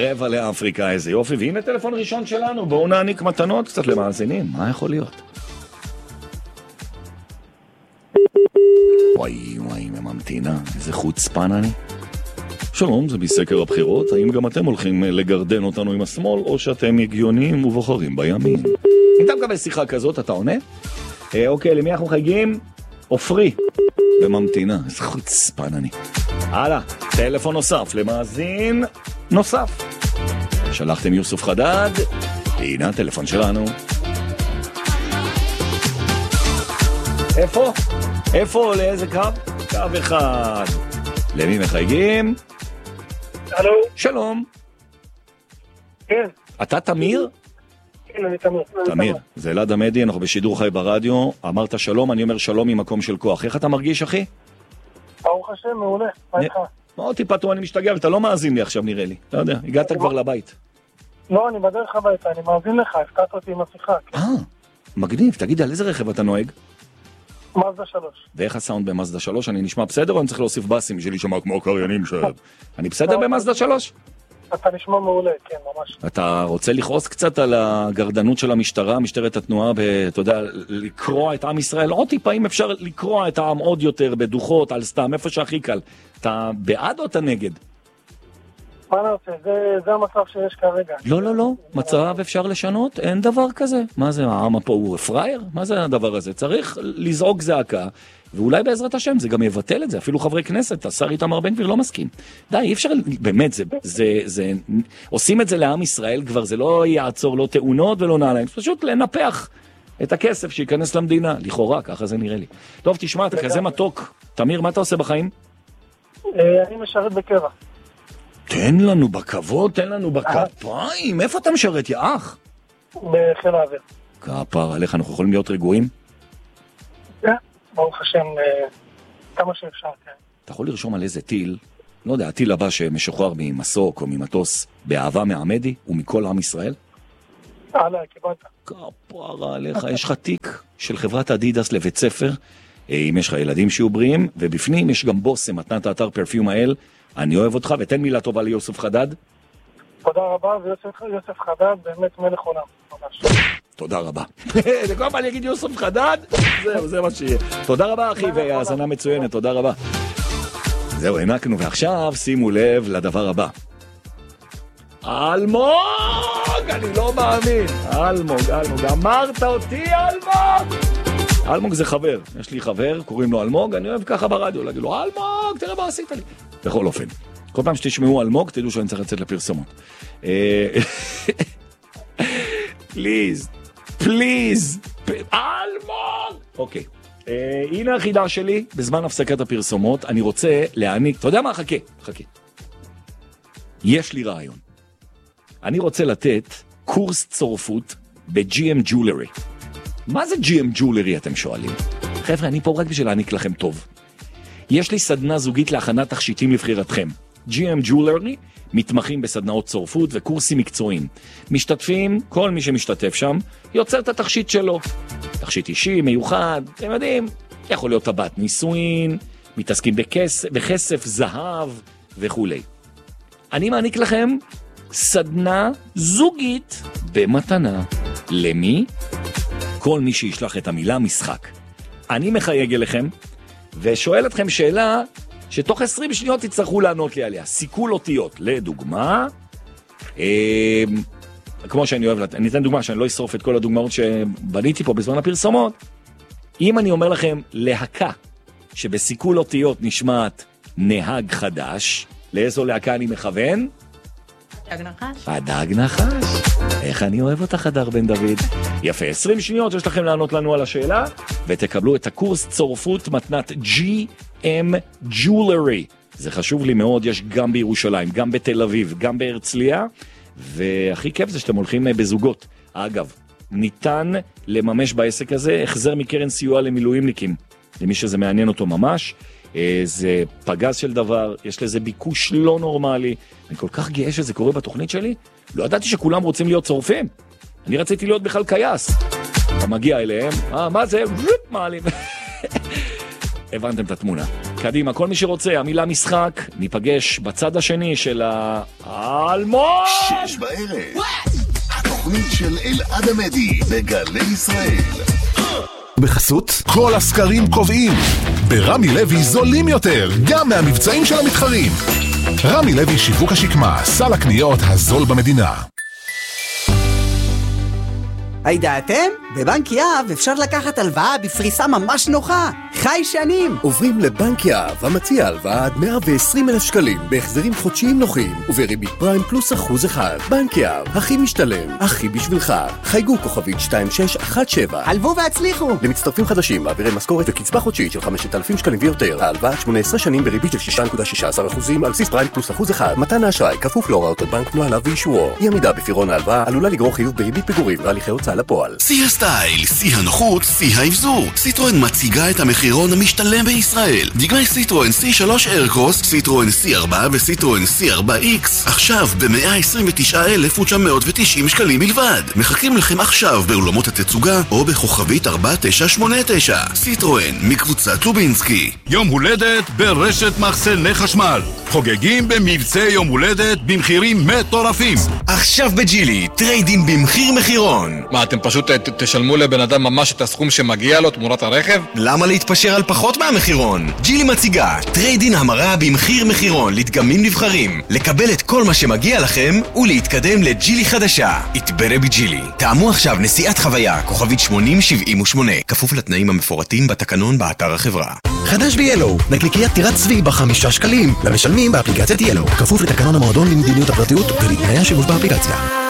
רבע לאפריקה, איזה יופי. והנה טלפון ראשון שלנו, בואו נעניק מתנות קצת למאזינים, מה יכול להיות? וואי, ממתינה, איזה חוצפן אני. שלום, זה בסקר הבחירות, האם גם אתם הולכים לגרדן אותנו עם השמאל, או שאתם הגיוניים ובוחרים בימין? אם אתה מקבל שיחה כזאת, אתה עונה? אוקיי, למי אנחנו חייגים? אופרי. וממתינה, איזה חוצפן אני. הלאה, טלפון נוסף למאזין נוסף. שלחתם יוסף חדד, הנה הטלפון שלנו. איפה? לאיזה קו? קו אחד. למי מחייגים? הלו? שלום. כן. אתה תמיר? כן, אני תמיר. תמיר, זה אלעד עמדי, אנחנו בשידור חי ברדיו. אמרת שלום, אני אומר שלום ממקום של כוח. איך אתה מרגיש, אחי? ברוך השם, מעולה. מה איתך? מאוד טיפתו, אני משתגע, אתה לא מאזין לי עכשיו, נראה לי. אתה יודע, הגעת כבר לבית. לא, אני בדרך הביתה, אני מאזין לך, הפקעת אותי עם השיחה. מגניב, תגיד, על איזה רכב אתה נוהג? מזדה 3. ואיך הסאונד במזדה 3? אני נשמע בסדר או אני צריך להוסיף בסים בשביל להישמע כמו קריינים ש... אני בסדר במזדה 3? אתה נשמע מעולה, כן, ממש. אתה רוצה לכעוס קצת על הגרדנות של המשטרה, משטרת התנועה, אתה יודע, לקרוע את עם ישראל, עוד טיפה אם אפשר לקרוע את העם עוד יותר בדוחות, על סתם, איפה שהכי קל. אתה בעד או אתה נגד? מה אני רוצה? זה המצב שיש כרגע. לא, מצב אפשר לשנות, אין דבר כזה. מה זה, העם פה הוא פרייר? מה זה הדבר הזה? צריך לזעוק זעקה, ואולי בעזרת השם זה גם יבטל את זה, אפילו חברי כנסת, השר איתמר בן גביר לא מסכים. די, אי אפשר, באמת, עושים את זה לעם ישראל כבר, זה לא יעצור, לא תאונות ולא נעליים, פשוט לנפח את הכסף שיכנס למדינה, לכאורה, ככה זה נראה לי. טוב, תשמע, אתה כזה מתוק. תמיר, מה אתה עושה בחיים? אני משרת בקבע. תן לנו בכבוד, תן לנו בכפיים. איפה אתה משרת, יא אח? בחיל האוויר. כפר עליך, אנחנו יכולים להיות רגועים? כן, ברוך השם, כמה שאפשר, כן. אתה יכול לרשום על איזה טיל, לא יודע, הטיל הבא שמשוחרר ממסוק או ממטוס, באהבה מעמדי ומכל עם ישראל? עליי, קיבלת. כפר עליך, יש לך תיק של חברת אדידס לבית ספר, אם יש לך ילדים שיהיו בריאים, ובפנים יש גם בוסם, מתנת האתר פרפיום האל, אני אוהב אותך, ותן מילה טובה ליוסף חדד. תודה רבה, ויוסף חדד באמת מלך עולם, ממש. תודה רבה. לכל פעם אני אגיד יוסף חדד, זהו, זה מה שיהיה. תודה רבה אחי, והאזנה מצוינת, תודה רבה. זהו, הענקנו, ועכשיו שימו לב לדבר הבא. אלמוג! אני לא מאמין. אלמוג, אמרת אותי אלמוג! אלמוג זה חבר, יש לי חבר, קוראים לו אלמוג, אני אוהב ככה ברדיו, להגיד לו, אלמוג, תראה מה עשית לי. בכל אופן, כל פעם שתשמעו אלמוג, תדעו שאני צריך לצאת לפרסומות. פליז, אלמוג! אוקיי, הנה החידה שלי, בזמן הפסקת הפרסומות, אני רוצה להעניק, אתה יודע מה? חכה. יש לי רעיון. אני רוצה לתת קורס צורפות ב-GM Jewelry. מה זה GM Jewelry אתם שואלים? חבר'ה, אני פה רק בשביל להעניק לכם טוב. יש לי סדנה זוגית להכנת תכשיטים לבחירתכם. GM Jewelry מתמחים בסדנאות צורפות וקורסים מקצועיים. משתתפים, כל מי שמשתתף שם, יוצר את התכשיט שלו. תכשיט אישי, מיוחד, אתם יודעים, יכול להיות טבעת נישואין, מתעסקים בכסף, זהב וכו'. אני מעניק לכם סדנה זוגית במתנה. למי? כל מי שישלח את המילה משחק. אני מחייג אליכם ושואל אתכם שאלה שתוך 20 שניות תצטרכו לענות לי עליה. סיכול אותיות. לדוגמה, כמו שאני אוהב, אני אתן דוגמה שאני לא אשרוף את כל הדוגמאות שבניתי פה בזמן הפרסומות. אם אני אומר לכם להקה שבסיכול אותיות נשמעת נהג חדש, לאיזו להקה אני מכוון? הדג נחש. הדג נחש. איך אני אוהב אותך, הדר בן דוד. יפה, 20 שניות יש לכם לענות לנו על השאלה, ותקבלו את הקורס צורפות מתנת GM Jewelry. זה חשוב לי מאוד, יש גם בירושלים, גם בתל אביב, גם בהרצליה, והכי כיף זה שאתם הולכים בזוגות. אגב, ניתן לממש בעסק הזה החזר מקרן סיוע למילואימניקים, למי שזה מעניין אותו ממש. זה פגז של דבר, יש לזה ביקוש לא נורמלי. אני כל כך גאה שזה קורה בתוכנית שלי. לא ידעתי שכולם רוצים להיות צורפים. אני רציתי להיות בכלל קייס. אתה מגיע אליהם, מה זה? מעלים. הבנתם את התמונה. קדימה, כל מי שרוצה, המילה משחק, ניפגש בצד השני של האלמוג! 6 בערב. התוכנית של אלעד עמדי בגלי ישראל. בחסות, כל הסקרים קובעים. ברמי לוי זולים יותר, גם מהמבצעים של המתחרים. רמי לוי שיווק השקמה, סל הקניות הזול במדינה. הידעתם? בבנק יהב אפשר לקחת הלוואה בפריסה ממש נוחה. חי שנים. עוברים לבנק יהב, המציע הלוואה עד 120,000 שקלים, בהחזרים חודשיים נוחים, ובריבית פריים פלוס 1%. בנק יהב, הכי משתלם, הכי בשבילך. חייגו כוכבית 2617. הלוו והצליחו. למצטרפים חדשים, מעבירי משכורת וקצבה חודשית של 5,000 שקלים ויותר. ההלוואה 18 שנים בריבית של 6.16% על בסיס פריים פלוס 1%. מתן האשראי כפוף להוראות הבנק, נוהליו ואישורו. אי עמידה בפירעון ההלוואה עלולה לגרור חיוב בריבית פיגורים והליכי הוצאה לפועל. שיא הסטייל, שיא הנוחות, שיא האבזור. סיטרואן מציגה את המחירון המשתלם בישראל. דגמי סיטרואן C3 איירקרוס, סיטרואן C4 וסיטרואן C4X עכשיו ב-129,990 שקלים בלבד. מחכים לכם עכשיו באולמות התצוגה או בכוכבית 4989. סיטרואן מקבוצת לובינסקי. יום הולדת ברשת מחסני חשמל. חוגגים במבצע יום הולדת במחירים מטורפים. עכשיו בג'ילי, טריידין במחיר מחירון. מה, אתם פשוט תשלמו לבן אדם ממש את הסכום שמגיע לו תמורת הרכב? למה להתפשר על פחות מהמחירון? ג'ילי מציגה טריידין המרה במחיר מחירון לדגמים נבחרים, לקבל את כל מה שמגיע לכם ולהתקדם לג'ילי חדשה. התברא בג'ילי. תאמו עכשיו נסיעת חוויה, כוכבית 8078, כפוף לתנאים המפורטים בתקנון באתר החברה. חדש ב-Yellow, נקניקיית טירת צבי ב5 שקלים, למשלמים באפליקציית Yellow, כפוף לתקנון המועדון למדיניות הפרטיות ולתנאי השימוש באפליקציה.